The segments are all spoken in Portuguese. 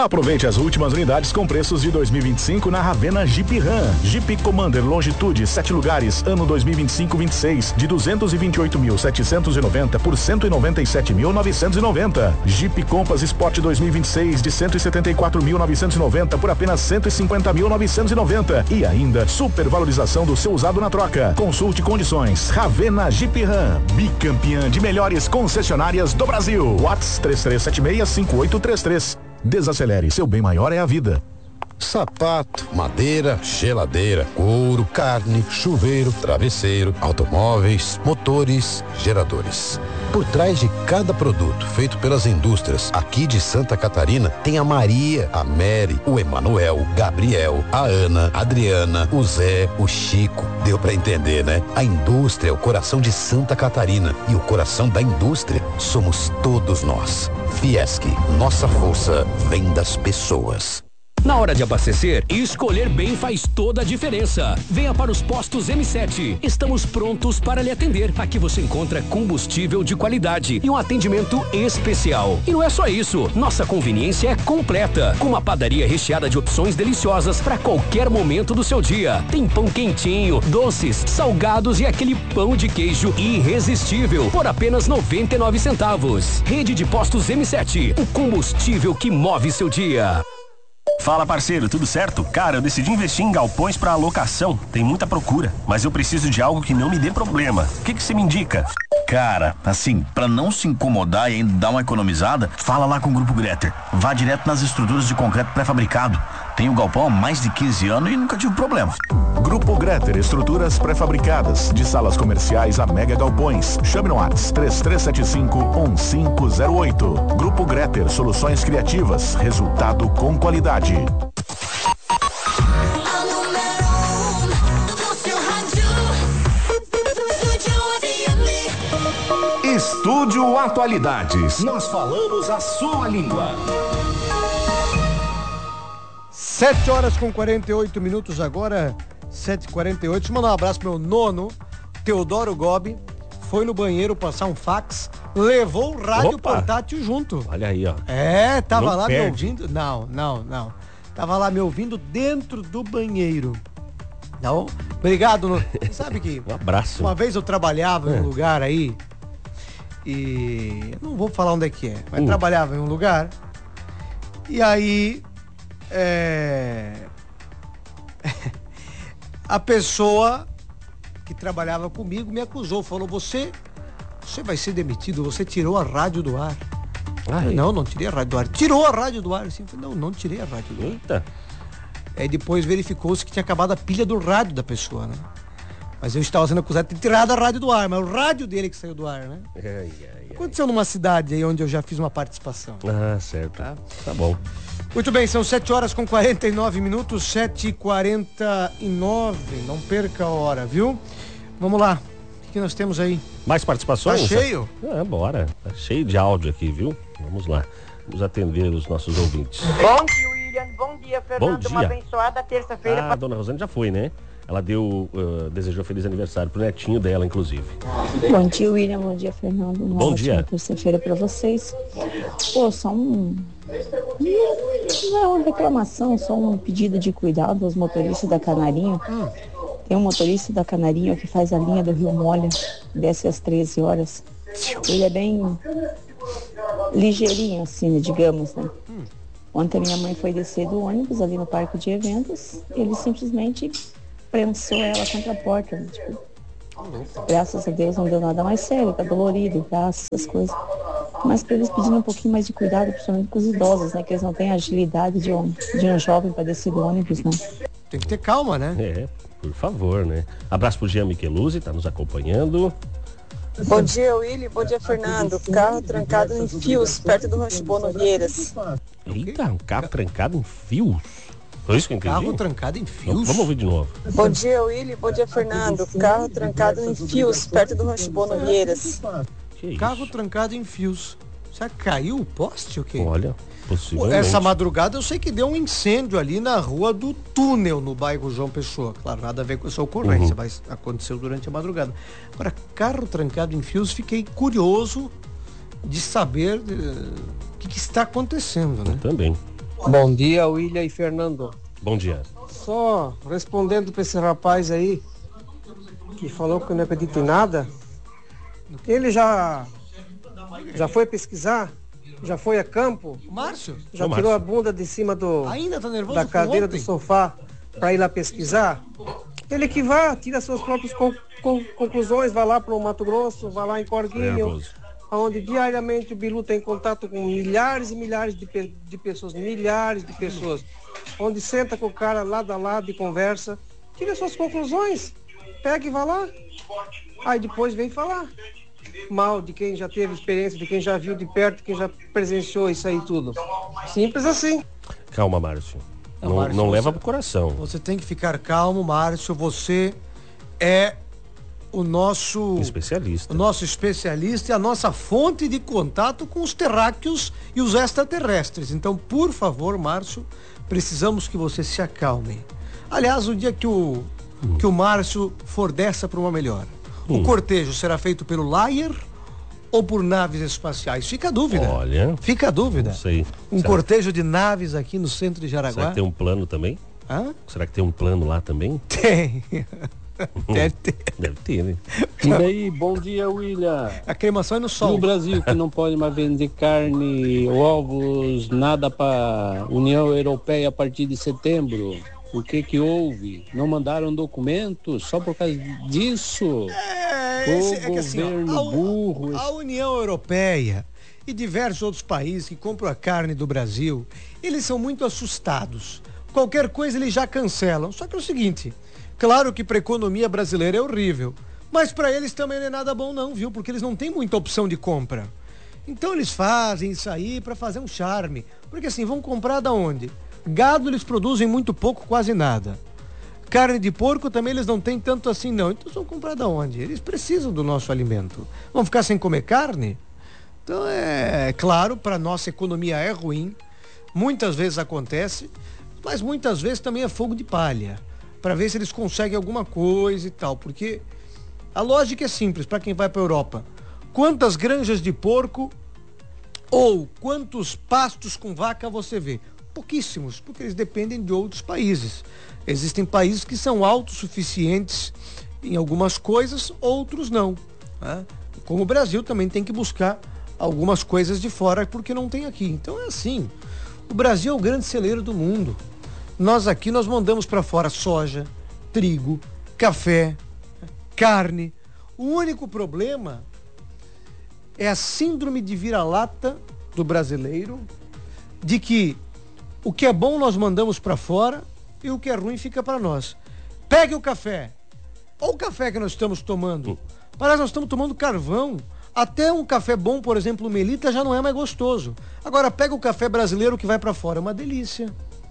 Aproveite as últimas unidades com preços de 2025 na Ravena Jeep Ram. Jeep Commander Longitude 7 lugares, ano 2025-26, de 228.790 por 197.990. Jeep Compass Sport 2026 de 174.990 por apenas 150.990. E ainda supervalorização do seu usado na troca. Consulte condições. Ravena Jeep Ram, bicampeã de melhores concessionárias do Brasil. WhatsApp 33765833. Desacelere, seu bem maior é a vida. Sapato, madeira, geladeira, couro, carne, chuveiro, travesseiro, automóveis, motores, geradores. Por trás de cada produto feito pelas indústrias aqui de Santa Catarina, tem a Maria, a Mary, o Emanuel, Gabriel, a Ana, a Adriana, o Zé, o Chico. Deu pra entender, né? A indústria é o coração de Santa Catarina e o coração da indústria somos todos nós. Fiesc, nossa força vem das pessoas. Na hora de abastecer, escolher bem faz toda a diferença. Venha para os postos M7. Estamos prontos para lhe atender. Aqui você encontra combustível de qualidade e um atendimento especial. E não é só isso. Nossa conveniência é completa, com uma padaria recheada de opções deliciosas para qualquer momento do seu dia. Tem pão quentinho, doces, salgados e aquele pão de queijo irresistível por apenas 99 centavos. Rede de Postos M7, o combustível que move seu dia. Fala, parceiro, tudo certo? Cara, eu decidi investir em galpões para alocação. Tem muita procura, mas eu preciso de algo que não me dê problema. O que você me indica? Cara, assim, pra não se incomodar e ainda dar uma economizada, fala lá com o Grupo Greter. Vá direto nas estruturas de concreto pré-fabricado. Tenho o galpão há mais de 15 anos e nunca tive problema. Grupo Greter, estruturas pré-fabricadas, de salas comerciais a mega galpões. Chame no WhatsApp 3375-1508. Grupo Greter, soluções criativas, resultado com qualidade. Estúdio Atualidades. Nós falamos a sua língua. 7h48 agora, 7h48. Deixa eu mandar um abraço pro meu nono, Teodoro Gobi. Foi no banheiro passar um fax, levou o rádio portátil junto. Olha aí, ó. É, tava não lá perde. me ouvindo. Não. Tava lá me ouvindo dentro do banheiro. Então, obrigado. Sabe que Um abraço. uma vez eu trabalhava em um lugar aí, e não vou falar onde é que é, mas trabalhava em um lugar, e aí a pessoa que trabalhava comigo me acusou, falou, você vai ser demitido, você tirou a rádio do ar. Falei, não tirei a rádio do ar. Tirou a rádio do ar. Assim, falei, não tirei a rádio do ar. Eita. Aí depois verificou-se que tinha acabado a pilha do rádio da pessoa, né? Mas eu estava sendo acusado de ter tirado a rádio do ar, mas o rádio dele que saiu do ar, né? Aconteceu numa cidade aí onde eu já fiz uma participação. Ah, certo. Tá bom. Muito bem, são 7h49, 7h49. Não perca a hora, viu? Vamos lá. O que nós temos aí? Mais participações? Tá cheio? Bora. Tá cheio de áudio aqui, viu? Vamos lá. Vamos atender os nossos ouvintes. Bom dia, William. Bom dia, Fernando. Bom dia. Uma abençoada terça-feira. A dona Rosane já foi, né? Ela desejou feliz aniversário pro netinho dela, inclusive. Bom dia, William. Bom dia, Fernando. Uma Bom ótima dia. terça-feira pra vocês. Pô, só não é uma reclamação, só um pedido de cuidado aos motoristas da Canarinho. Tem um motorista da Canarinho que faz a linha do Rio Molha, desce às 13 horas. Ele é bem ligeirinho, assim, digamos, né? Ontem minha mãe foi descer do ônibus ali no parque de eventos, ele simplesmente prensou ela contra a porta, né? Tipo, graças a Deus não deu nada mais sério, tá dolorido, braço, essas coisas. Mas para eles pedirem um pouquinho mais de cuidado, principalmente com os idosos, né? Que eles não têm a agilidade de um jovem para descer do ônibus, né? Tem que ter calma, né? Por favor, né? Abraço pro Jean Micheluzzi, tá nos acompanhando. Bom dia, Willy. Bom dia, Fernando. Carro trancado em fios, perto do Rancho Bono Vieiras. Eita, um carro trancado em fios? Foi isso que eu entendi? Carro trancado em fios? Vamos ouvir de novo. Bom dia, Willy. Bom dia, Fernando. Carro trancado em fios, perto do Rancho Bono Vieiras. Carro trancado em fios. Será que caiu o poste ou quê? Olha, possivelmente. Essa madrugada eu sei que deu um incêndio ali na rua do Túnel, no bairro João Pessoa. Claro, nada a ver com essa ocorrência, mas aconteceu durante a madrugada. Agora, carro trancado em fios, fiquei curioso de saber o que está acontecendo, né? Eu também. Bom dia, William e Fernando. Bom dia. Só respondendo para esse rapaz aí que falou que não acredita em nada, ele já foi pesquisar, já foi a campo, Márcio? já tirou a bunda de cima Ainda tá nervoso da com cadeira ontem? do sofá para ir lá pesquisar. Ele que vá, tira suas próprias conclusões, vai lá para o Mato Grosso, vai lá em Corguinho, onde diariamente o Bilu tem contato com milhares e milhares de pessoas, onde senta com o cara lado a lado e conversa, tira suas conclusões, pega e vai lá, aí depois vem falar mal de quem já teve experiência, de quem já viu de perto, de quem já presenciou isso aí tudo. Simples assim. Calma, Márcio. Márcio, Não leva pro coração. Você tem que ficar calmo, Márcio. Você é o nosso especialista e a nossa fonte de contato com os terráqueos e os extraterrestres. Então, por favor, Márcio, precisamos que você se acalme. Aliás, o dia que o Márcio for dessa para uma melhor, o cortejo será feito pelo Layer ou por naves espaciais? Fica a dúvida. Olha. Fica a dúvida. Não sei. Cortejo de naves aqui no centro de Jaraguá. Será que tem um plano também? Hã? Será que tem um plano lá também? Tem. Deve ter. Deve ter, né? E daí, bom dia, William. A cremação é no sol. No Brasil, que não pode mais vender carne, ovos, nada para União Europeia a partir de setembro. O que houve? Não mandaram documentos só por causa disso? Burro. A União Europeia e diversos outros países que compram a carne do Brasil, eles são muito assustados. Qualquer coisa eles já cancelam. Só que é o seguinte, claro que para a economia brasileira é horrível, mas para eles também não é nada bom não, viu? Porque eles não têm muita opção de compra. Então eles fazem isso aí para fazer um charme. Porque assim, vão comprar da onde? Gado eles produzem muito pouco, quase nada. Carne de porco também eles não têm tanto assim não. Então vão comprar da onde? Eles precisam do nosso alimento. Vão ficar sem comer carne? Então é claro, para nossa economia é ruim. Muitas vezes acontece, mas muitas vezes também é fogo de palha. Para ver se eles conseguem alguma coisa e tal. Porque a lógica é simples para quem vai para a Europa. Quantas granjas de porco ou quantos pastos com vaca você vê? Pouquíssimos, porque eles dependem de outros países. Existem países que são autossuficientes em algumas coisas, outros não. Né? Como o Brasil também tem que buscar algumas coisas de fora porque não tem aqui. Então é assim, o Brasil é o grande celeiro do mundo. Nós aqui nós mandamos para fora soja, trigo, café, carne. O único problema é a síndrome de vira-lata do brasileiro, de que o que é bom nós mandamos para fora e o que é ruim fica para nós. Pegue o café. Olha o café que nós estamos tomando. Parece que nós estamos tomando carvão. Até um café bom, por exemplo, o Melita, já não é mais gostoso. Agora pega o café brasileiro que vai para fora, é uma delícia.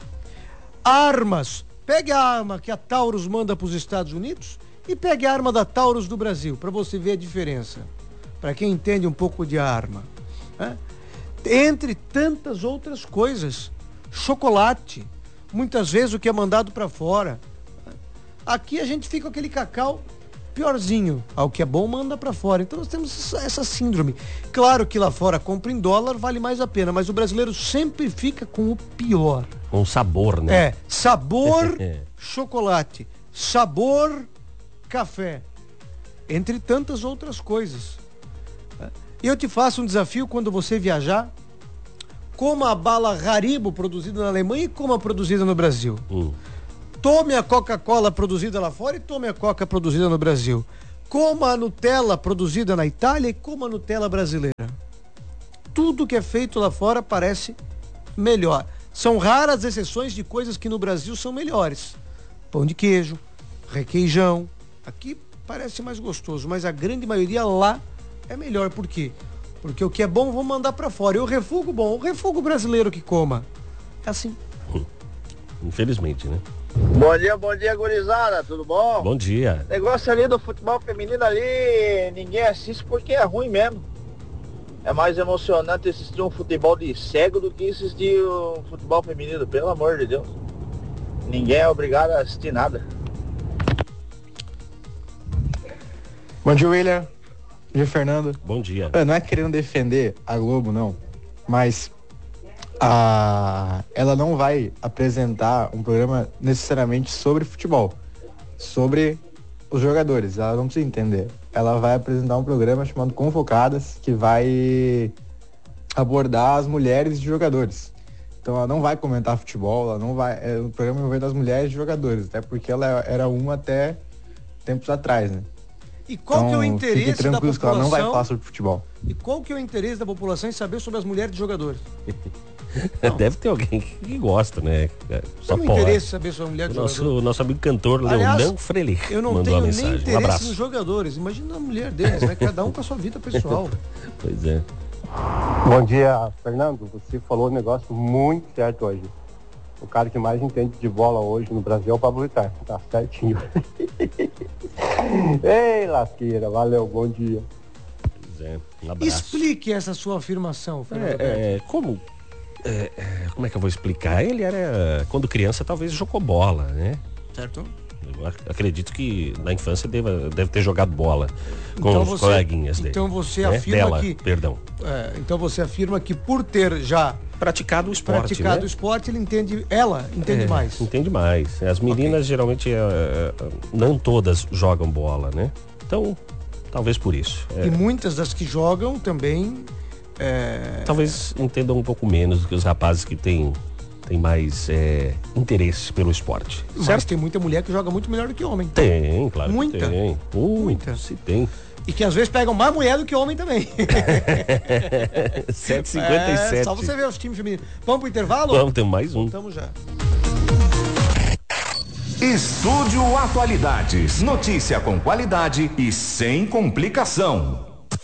Armas. Pegue a arma que a Taurus manda para os Estados Unidos e pegue a arma da Taurus do Brasil, para você ver a diferença. Para quem entende um pouco de arma. Né? Entre tantas outras coisas. Chocolate, muitas vezes o que é mandado para fora. Aqui a gente fica com aquele cacau piorzinho, o que é bom manda para fora. Então nós temos essa síndrome. Claro que lá fora compra em dólar, vale mais a pena, mas o brasileiro sempre fica com o pior. Com sabor, né? É, sabor chocolate, sabor café, entre tantas outras coisas. E eu te faço um desafio quando você viajar. Coma a bala Haribo produzida na Alemanha e coma produzida no Brasil. Tome a Coca-Cola produzida lá fora e tome a Coca produzida no Brasil. Coma a Nutella produzida na Itália e coma a Nutella brasileira. Tudo que é feito lá fora parece melhor. São raras exceções de coisas que no Brasil são melhores. Pão de queijo, requeijão. Aqui parece mais gostoso, mas a grande maioria lá é melhor. Por quê? Porque o que é bom, vamos mandar pra fora. E o refugo bom, o refugo brasileiro que coma. É assim. Infelizmente, né? Bom dia, gurizada, tudo bom? Bom dia. Negócio ali do futebol feminino ali, ninguém assiste porque é ruim mesmo. É mais emocionante assistir um futebol de cego do que assistir um futebol feminino, pelo amor de Deus. Ninguém é obrigado a assistir nada. Bom dia, William. Bom dia, Fernando. Bom dia. Não é querendo defender a Globo, não, mas ela não vai apresentar um programa necessariamente sobre futebol, sobre os jogadores. Ela não precisa entender. Ela vai apresentar um programa chamado Convocadas, que vai abordar as mulheres de jogadores. Então ela não vai comentar futebol, ela não vai. O programa vai das mulheres de jogadores, até porque ela era uma até tempos atrás, né? E qual que é o interesse da população? Que ela não vai falar sobre futebol. E qual que é o interesse da população em saber sobre as mulheres de jogadores? Deve ter alguém que gosta, né? Só não interesse saber sobre a mulher de jogadores. Nosso amigo cantor Leonão Freire eu não tenho nem interesse nos jogadores. Imagina a mulher deles, né? Cada um com a sua vida pessoal. Pois é. Bom dia, Fernando. Você falou um negócio muito certo hoje. O cara que mais entende de bola hoje no Brasil é o Pablo Vittar. Tá certinho. Ei, lasqueira. Valeu, bom dia. Pois é, um abraço. Explique essa sua afirmação, Fernando. Como é que eu vou explicar? Ele era, quando criança, talvez jogou bola, né? Certo. Eu acredito que na infância deve ter jogado bola com então os coleguinhas dele. Então você né? afirma Então você afirma que por ter já praticado o esporte, o esporte, ela entende mais. Entende mais. As meninas geralmente não todas jogam bola, né? Então, talvez por isso. E muitas das que jogam também talvez entendam um pouco menos do que os rapazes que têm mais interesse pelo esporte. Mas certo? Tem muita mulher que joga muito melhor do que homem. Tem, claro. Muita. Que tem. Muita. Se tem. E que às vezes pegam mais mulher do que homem também. 7h57. Só você ver os times femininos. Vamos pro intervalo? Vamos, tem mais um. Voltamos já. Estúdio Atualidades. Notícia com qualidade e sem complicação.